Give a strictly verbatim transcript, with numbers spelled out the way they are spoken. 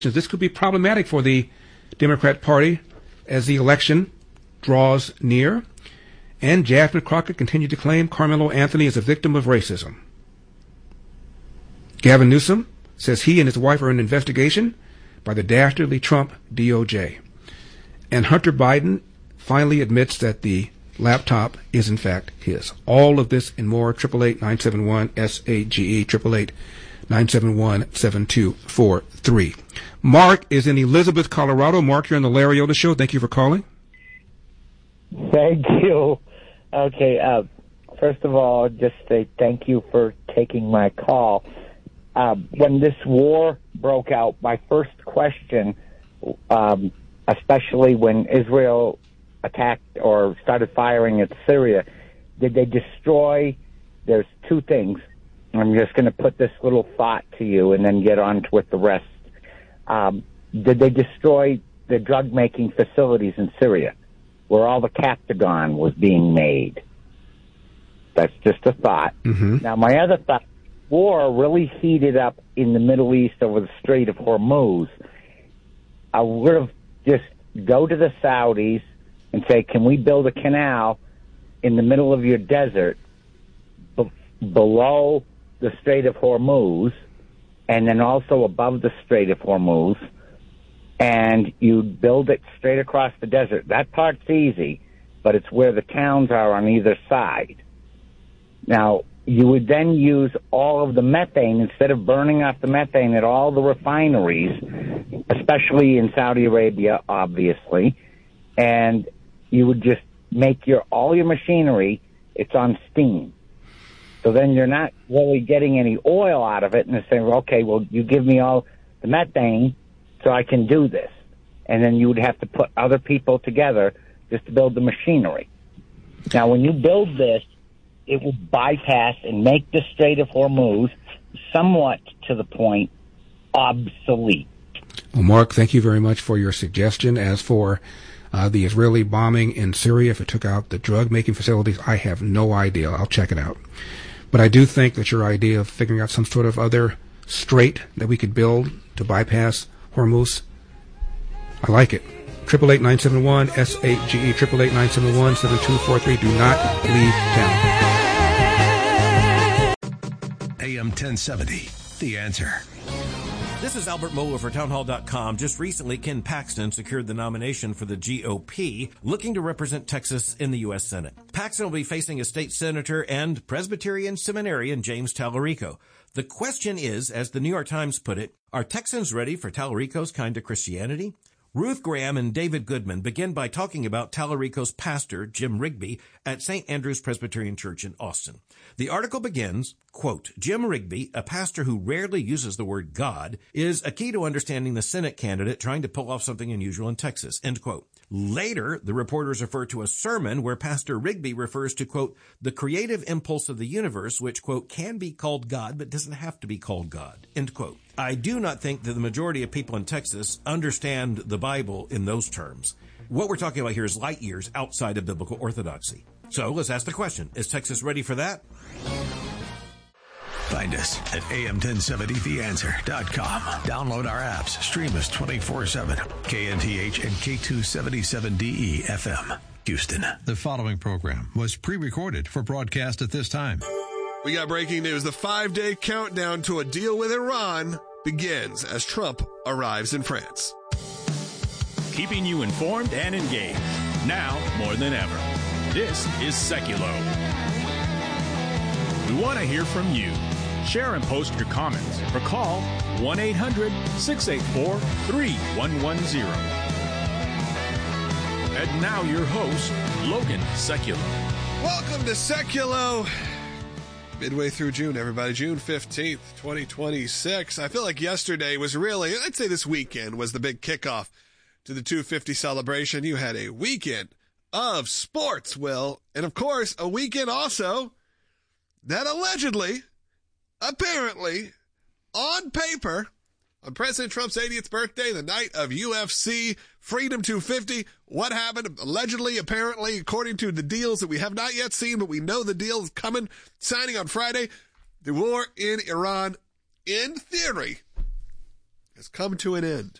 This could be problematic for the Democrat Party as the election draws near. And Jasmine Crockett continued to claim Carmelo Anthony is a victim of racism. Gavin Newsom says he and his wife are in investigation by the dastardly Trump D O J. And Hunter Biden finally admits that the laptop is in fact his. All of this and more, eight eight eight, nine seven one, S A G E, eight eight eight, nine seven one, seven two four three. Mark is in Elizabeth, Colorado. Mark, you're on the Larry Elder Show. Thank you for calling. Thank you. Okay, uh, first of all, just say thank you for taking my call. Uh, when this war broke out, my first question, um, especially when Israel attacked or started firing at Syria, did they destroy? There's two things. I'm just going to put this little thought to you and then get on with the rest. Um, did they destroy the drug-making facilities in Syria where all the Captagon was being made? That's just a thought. Mm-hmm. Now, my other thought, war really heated up in the Middle East over the Strait of Hormuz. I would have just go to the Saudis and say, can we build a canal in the middle of your desert b- below the Strait of Hormuz and then also above the Strait of Hormuz, and you build it straight across the desert. That part's easy, but it's where the towns are on either side. Now, you would then use all of the methane, instead of burning off the methane at all the refineries, especially in Saudi Arabia, obviously, and you would just make your all your machinery, it's on steam. So then you're not really getting any oil out of it, and they're saying, okay, well, you give me all the methane so I can do this. And then you would have to put other people together just to build the machinery. Now, when you build this, it will bypass and make the Strait of Hormuz somewhat to the point obsolete. Well, Mark, thank you very much for your suggestion. As for uh, the Israeli bombing in Syria, if it took out the drug-making facilities, I have no idea. I'll check it out. But I do think that your idea of figuring out some sort of other strait that we could build to bypass Hormuz, I like it. eight eight eight, nine seven one, S A G E, eight eight eight, nine seven one, seven two four three. Do not leave town. A M ten seventy, The Answer. This is Albert Mohler for townhall dot com. Just recently, Ken Paxton secured the nomination for the G O P, looking to represent Texas in the U S Senate. Paxton will be facing a state senator and Presbyterian seminarian James Tallarico. The question is, as the New York Times put it, are Texans ready for Tallarico's kind of Christianity? Ruth Graham and David Goodman begin by talking about Tallarico's pastor, Jim Rigby, at Saint Andrew's Presbyterian Church in Austin. The article begins, quote, Jim Rigby, a pastor who rarely uses the word God, is a key to understanding the Senate candidate trying to pull off something unusual in Texas, end quote. Later, the reporters refer to a sermon where Pastor Rigby refers to, quote, the creative impulse of the universe, which, quote, can be called God, but doesn't have to be called God, end quote. I do not think that the majority of people in Texas understand the Bible in those terms. What we're talking about here is light years outside of biblical orthodoxy. So let's ask the question, is Texas ready for that? Find us at A M ten seventy the answer dot com. Download our apps. Stream us twenty-four seven. K N T H and K two seventy-seven D E F M. Houston. The following program was pre-recorded for broadcast at this time. We got breaking news. The five-day countdown to a deal with Iran begins as Trump arrives in France. Keeping you informed and engaged. Now more than ever. This is Seculo. We want to hear from you. Share and post your comments or call one eight hundred, six eight four, three one one zero. And now your host, Logan Seculo. Welcome to Seculo. Midway through June, everybody. June fifteenth, twenty twenty-six. I feel like yesterday was really, I'd say this weekend was the big kickoff to the two fifty celebration. You had a weekend of sports, Will. And of course, a weekend also that allegedly, apparently, on paper, on President Trump's eightieth birthday, the night of U F C Freedom two fifty, what happened? Allegedly, apparently, according to the deals that we have not yet seen, but we know the deal is coming, signing on Friday, the war in Iran, in theory, has come to an end.